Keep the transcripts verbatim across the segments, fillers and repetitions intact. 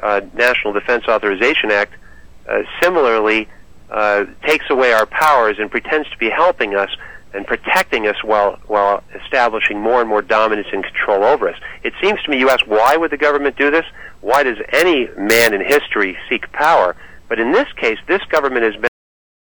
uh, National Defense Authorization Act uh, similarly uh, takes away our powers and pretends to be helping us and protecting us while while establishing more and more dominance and control over us. It seems to me, you ask, why would the government do this? Why does any man in history seek power? But in this case, this government has been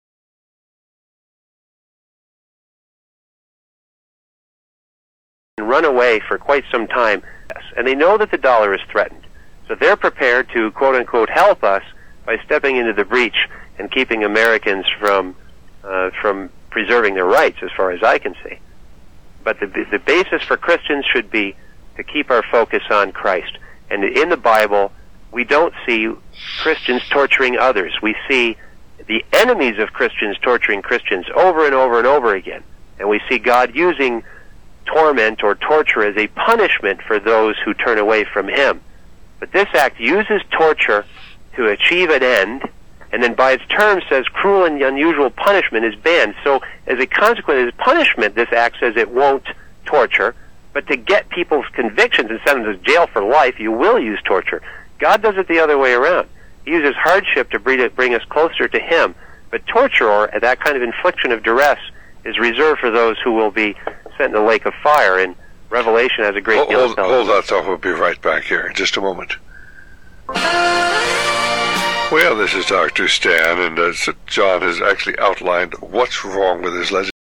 run away for quite some time, and they know that the dollar is threatened. So they're prepared to, quote-unquote, help us by stepping into the breach and keeping Americans from uh, from preserving their rights, as far as I can see. But the, the basis for Christians should be to keep our focus on Christ. And in the Bible, we don't see Christians torturing others. We see the enemies of Christians torturing Christians over and over and over again. And we see God using torment or torture as a punishment for those who turn away from Him. But this act uses torture to achieve an end, and then by its terms says cruel and unusual punishment is banned. So as a consequence, as punishment, this act says it won't torture, but to get people's convictions and send them to jail for life, you will use torture. God does it the other way around. He uses hardship to bring us closer to Him. But torture, or that kind of infliction of duress, is reserved for those who will be sent in the lake of fire. And Revelation has a great hold, deal hold, of hold that thought. We'll be right back here in just a moment. Well, this is Doctor Stan, and uh, John has actually outlined what's wrong with this legislation.